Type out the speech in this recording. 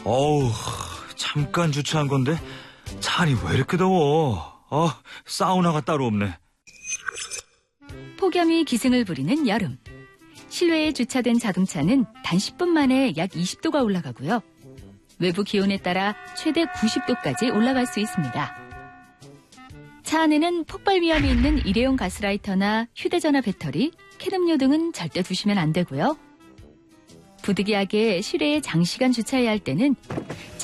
어우, 잠깐 주차한 건데 차안이 왜 이렇게 더워. 사우나가 따로 없네. 폭염이 기승을 부리는 여름. 실외에 주차된 자동차는 단 10분 만에 약 20도가 올라가고요. 외부 기온에 따라 최대 90도까지 올라갈 수 있습니다. 차 안에는 폭발 위험이 있는 일회용 가스라이터나 휴대전화 배터리, 캔음료 등은 절대 두시면 안 되고요. 부득이하게 실외에 장시간 주차해야 할 때는